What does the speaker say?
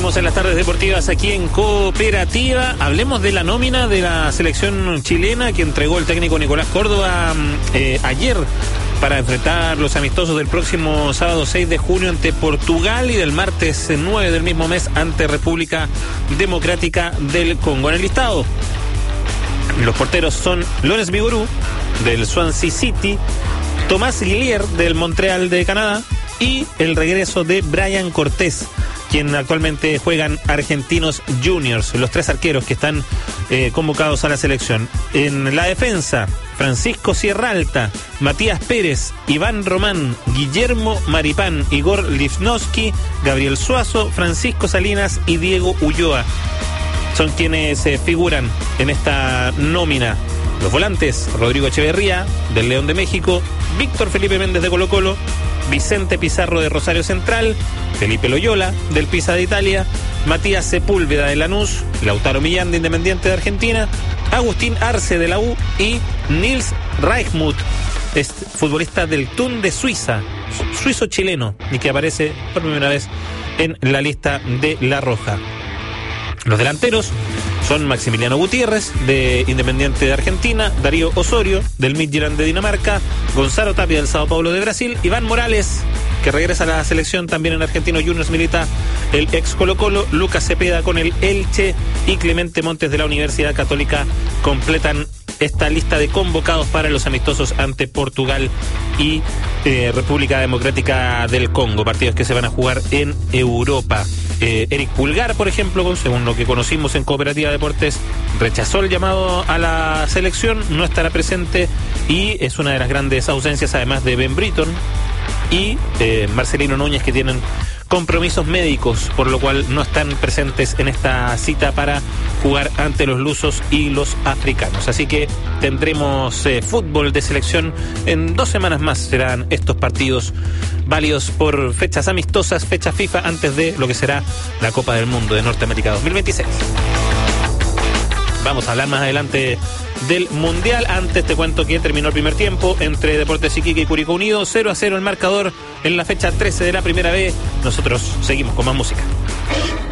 Seguimos en las tardes deportivas aquí en Cooperativa. Hablemos de la nómina de la selección chilena que entregó el técnico Nicolás Córdoba ayer para enfrentar los amistosos del próximo sábado 6 de junio ante Portugal y del martes 9 del mismo mes ante República Democrática del Congo. En el listado, los porteros son Lorenz Vigorú del Swansea City, Tomás Guillier del Montreal de Canadá y el regreso de Brian Cortés, quien actualmente juegan Argentinos Juniors, los tres arqueros que están convocados a la selección. En la defensa, Francisco Sierralta, Matías Pérez, Iván Román, Guillermo Maripán, Igor Lifnowski, Gabriel Suazo, Francisco Salinas y Diego Ulloa. Son quienes figuran en esta nómina. Los volantes, Rodrigo Echeverría, del León de México, Víctor Felipe Méndez de Colo-Colo, Vicente Pizarro de Rosario Central, Felipe Loyola del Pisa de Italia, Matías Sepúlveda de Lanús, Lautaro Millán de Independiente de Argentina, Agustín Arce de la U y Nils Reichmuth, futbolista del Thun de Suiza, suizo-chileno, y que aparece por primera vez en la lista de La Roja. Los delanteros son Maximiliano Gutiérrez, de Independiente de Argentina, Darío Osorio, del Midtjylland de Dinamarca, Gonzalo Tapia, del Sao Paulo de Brasil, Iván Morales, que regresa a la selección también en Argentinos Juniors, milita el ex Colo-Colo, Lucas Cepeda con el Elche y Clemente Montes de la Universidad Católica completan esta lista de convocados para los amistosos ante Portugal y República Democrática del Congo, partidos que se van a jugar en Europa. Eric Pulgar, por ejemplo, según lo que conocimos en Cooperativa Deportes, rechazó el llamado a la selección, no estará presente y es una de las grandes ausencias, además de Ben Britton y Marcelino Núñez, que tienen compromisos médicos, por lo cual no están presentes en esta cita para jugar ante los lusos y los africanos. Así que tendremos fútbol de selección en 2 semanas más. Serán estos partidos válidos por fechas amistosas, fecha FIFA, antes de lo que será la Copa del Mundo de Norteamérica 2026. Vamos a hablar más adelante del Mundial. Antes te cuento que terminó el primer tiempo entre Deportes Iquique y Curicó Unido. 0-0 el marcador en la fecha 13 de la Primera B. Nosotros seguimos con más música.